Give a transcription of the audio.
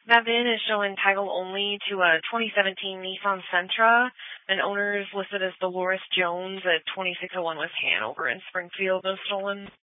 That VIN is showing title only to a 2017 Nissan Sentra, and owner is listed as Dolores Jones at 2601 West Hanover in Springfield, was stolen.